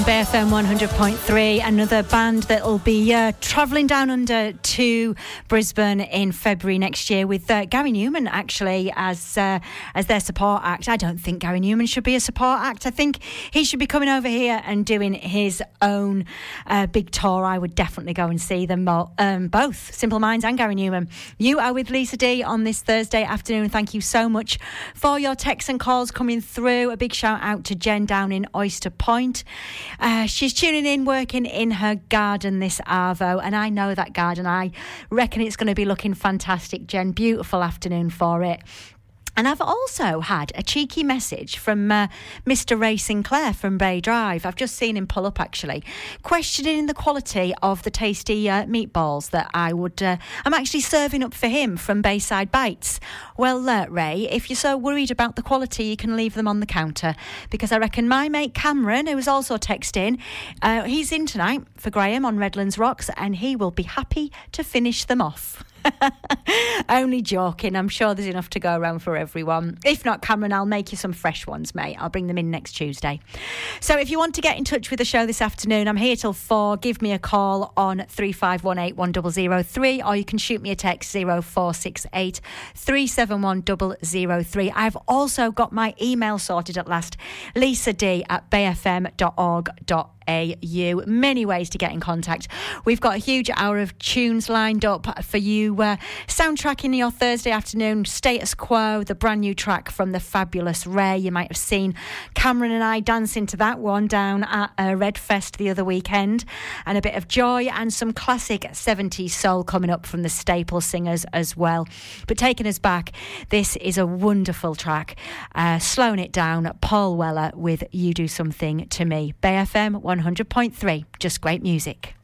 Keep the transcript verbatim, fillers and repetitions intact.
B F M one hundred point three, another band that will be uh, travelling down under to Brisbane in February next year with uh, Gary Newman actually as uh, as their support act. I don't think Gary Newman should be a support act. I think he should be coming over here and doing his own uh, big tour. I would definitely go and see them all, um, both, Simple Minds and Gary Newman. You are with Lisa D on this Thursday afternoon. Thank you so much for your texts and calls coming through. A big shout out to Jen down in Oyster Point. Uh, she's tuning in, working in her garden this arvo, and I know that garden. I reckon it's going to be looking fantastic, Jen. Beautiful afternoon for it. And I've also had a cheeky message from uh, Mister Ray Sinclair from Bay Drive. I've just seen him pull up, actually, questioning the quality of the tasty uh, meatballs that I would, uh, I'm actually serving up for him from Bayside Bites. Well, uh, Ray, if you're so worried about the quality, you can leave them on the counter, because I reckon my mate Cameron, who was also texting, uh, he's in tonight for Graham on Redlands Rocks, and he will be happy to finish them off. Only joking. I'm sure there's enough to go around for everyone. If not, Cameron, I'll make you some fresh ones, mate. I'll bring them in next Tuesday. So if you want to get in touch with the show this afternoon, I'm here till four. Give me a call on three five one eight one zero zero three, or you can shoot me a text zero four six eight three seven one zero zero three. I've also got my email sorted at last, lisa d at bay f m dot org dot a u. Many ways to get in contact. We've got a huge hour of tunes lined up for you, uh, soundtracking your Thursday afternoon. Status Quo, the brand new track from the fabulous Ray. You might have seen Cameron and I dancing to that one down at uh, Redfest the other weekend, and a bit of joy and some classic seventies soul coming up from the Staple Singers as well. But taking us back, this is a wonderful track, uh, slowing it down, Paul Weller with You Do Something to Me. Bay F M one hundred point three, just great music.